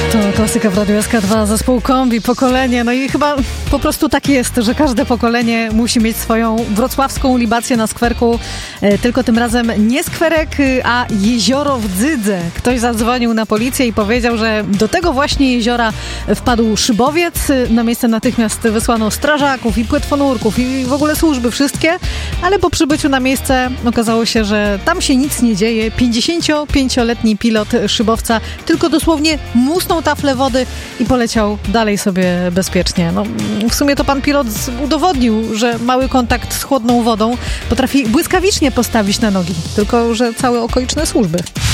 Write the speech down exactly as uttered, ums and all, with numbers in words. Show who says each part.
Speaker 1: To klasyka w Radiu S K dwa, zespół Kombi, pokolenie. No i chyba po prostu tak jest, że każde pokolenie musi mieć swoją wrocławską libację na skwerku. E, tylko tym razem nie skwerek, a jezioro w Dzydze. Ktoś zadzwonił na policję i powiedział, że do tego właśnie jeziora wpadł szybowiec. Na miejsce natychmiast wysłano strażaków i płetwonurków i w ogóle służby wszystkie, ale po przybyciu na miejsce okazało się, że tam się nic nie dzieje. pięćdziesięciopięcioletni pilot szybowca tylko dosłownie musnął taflę wody i poleciał dalej sobie bezpiecznie. No, w sumie to pan pilot udowodnił, że mały kontakt z chłodną wodą potrafi błyskawicznie postawić na nogi, tylko że całe okoliczne służby.